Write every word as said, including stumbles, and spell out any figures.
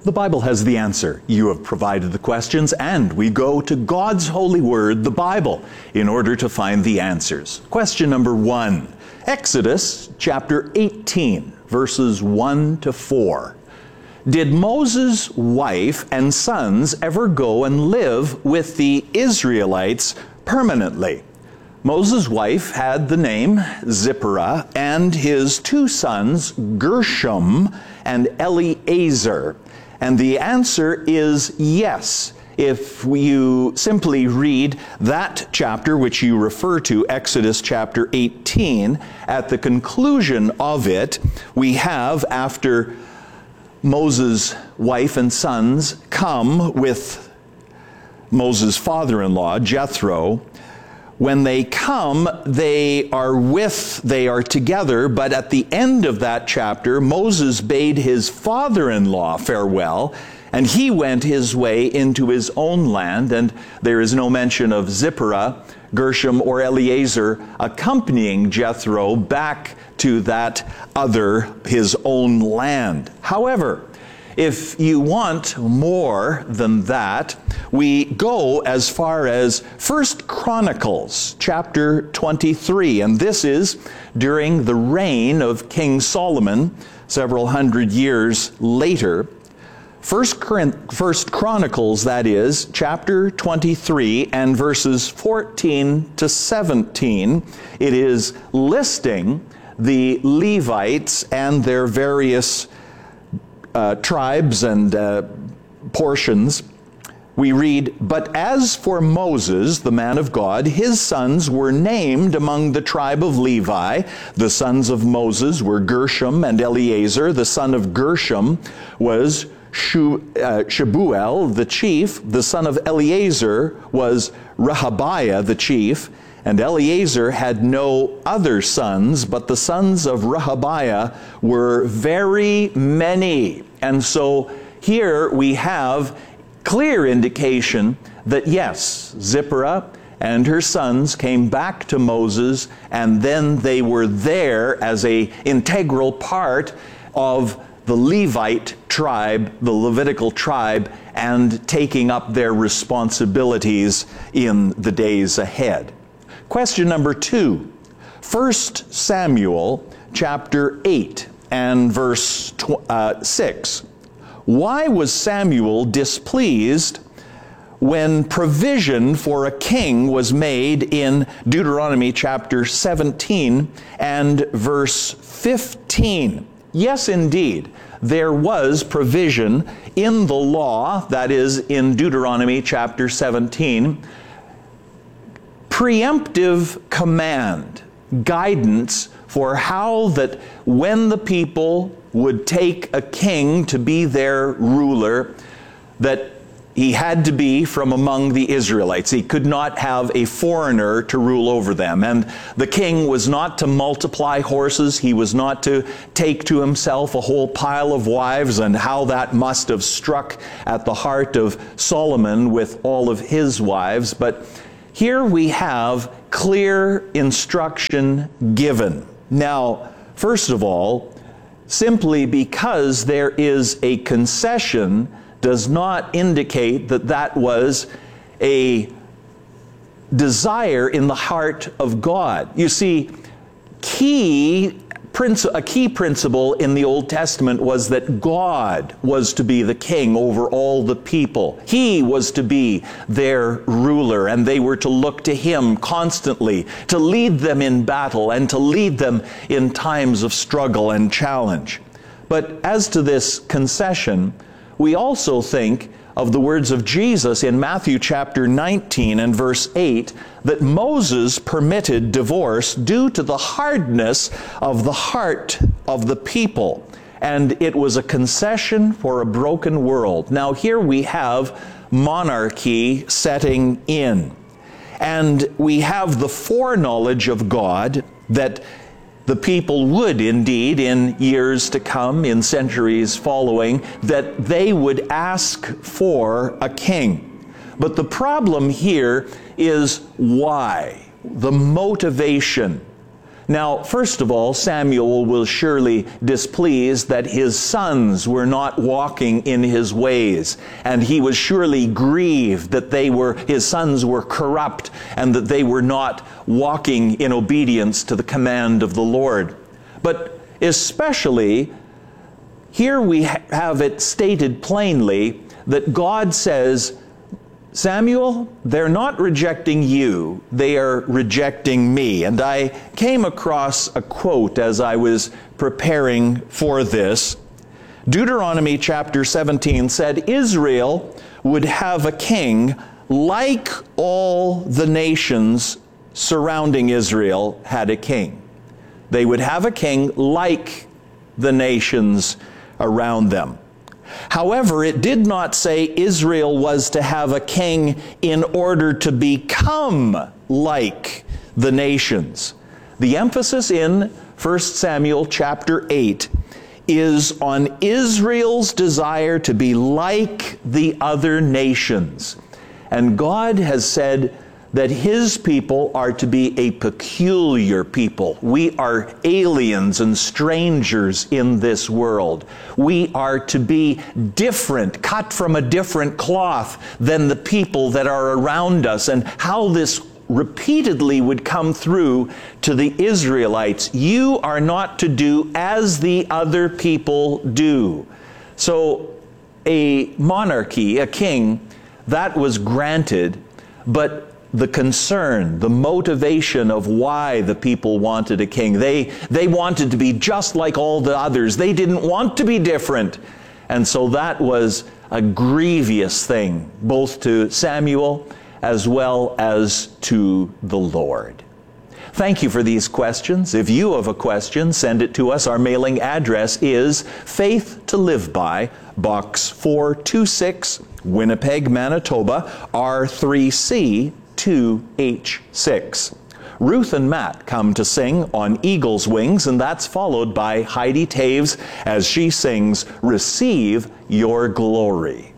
The Bible has the answer. You have provided the questions, and we go to God's holy word, the Bible, in order to find the answers. Question number one, Exodus chapter eighteen, verses one to four. Did Moses' wife and sons ever go and live with the Israelites permanently? Moses' wife had the name Zipporah, and his two sons, Gershom and Eleazar. And the answer is yes. If you simply read that chapter, which you refer to, Exodus chapter eighteen, at the conclusion of it, we have, after Moses' wife and sons come with Moses' father-in-law, Jethro, when they come, they are with, they are together, but at the end of that chapter, Moses bade his father-in-law farewell, and he went his way into his own land, and there is no mention of Zipporah, Gershom, or Eleazar accompanying Jethro back to that other, his own land. However, if you want more than that, we go as far as First Chronicles chapter twenty-three, and this is during the reign of King Solomon, several hundred years later. First, First Chronicles, that is, chapter twenty-three and verses fourteen to seventeen, it is listing the Levites and their various Uh, tribes and uh, portions. We read, "But as for Moses, the man of God, his sons were named among the tribe of Levi. The sons of Moses were Gershom and Eleazar. The son of Gershom was Shu, uh, Shebuel, the chief. The son of Eleazar was Rehabiah, the chief. And Eleazar had no other sons, but the sons of Rehabiah were very many." And so here we have clear indication that yes, Zipporah and her sons came back to Moses, and then they were there as an integral part of the Levite tribe, the Levitical tribe, and taking up their responsibilities in the days ahead. Question number two, First Samuel chapter eight and verse uh, six. Why was Samuel displeased when provision for a king was made in Deuteronomy chapter seventeen and verse fifteen? Yes, indeed, there was provision in the law, that is, in Deuteronomy chapter seventeen, preemptive command, guidance for how that when the people would take a king to be their ruler, that he had to be from among the Israelites. He could not have a foreigner to rule over them. And the king was not to multiply horses. He was not to take to himself a whole pile of wives, and how that must have struck at the heart of Solomon with all of his wives. But here we have clear instruction given. Now, first of all, simply because there is a concession does not indicate that that was a desire in the heart of God. You see, key a key principle in the Old Testament was that God was to be the king over all the people. He was to be their ruler, and they were to look to him constantly to lead them in battle and to lead them in times of struggle and challenge. But as to this concession, we also think of the words of Jesus in Matthew chapter nineteen and verse eight, that Moses permitted divorce due to the hardness of the heart of the people. And it was a concession for a broken world. Now here we have monarchy setting in. And we have the foreknowledge of God that the people would indeed, in years to come, in centuries following, that they would ask for a king. But the problem here is why? The motivation. Now, first of all, Samuel will surely displease that his sons were not walking in his ways, and he was surely grieved that they were, his sons were corrupt, and that they were not walking in obedience to the command of the Lord. But especially, here we have it stated plainly that God says, Samuel, they're not rejecting you, they are rejecting me. And I came across a quote as I was preparing for this. Deuteronomy chapter seventeen said, Israel would have a king like all the nations surrounding Israel had a king. They would have a king like the nations around them. However, it did not say Israel was to have a king in order to become like the nations. The emphasis in First Samuel chapter eight is on Israel's desire to be like the other nations. And God has said that His people are to be a peculiar people. We are aliens and strangers in this world. We are to be different, cut from a different cloth than the people that are around us. And how this repeatedly would come through to the Israelites. You are not to do as the other people do. So a monarchy, a king, that was granted, but the concern, the motivation of why the people wanted a king. They, they wanted to be just like all the others. They didn't want to be different. And so that was a grievous thing, both to Samuel as well as to the Lord. Thank you for these questions. If you have a question, send it to us. Our mailing address is Faith to Live By, Box four two six, Winnipeg, Manitoba, R three C two H six. Ruth and Matt come to sing on Eagle's Wings, and that's followed by Heidi Taves as she sings, Receive Your Glory.